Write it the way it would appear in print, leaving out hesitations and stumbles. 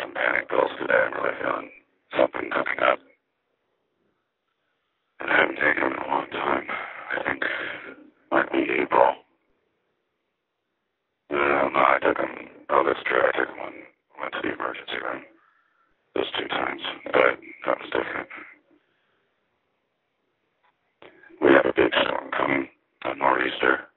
some panic pills today. I'm really feeling something coming up. And I haven't taken them in a long time. I think it might be April. No, I took them. Oh, that's true. I took them when I went to the emergency room. Those 2 times. But that was different. We have a big storm coming, a nor'easter.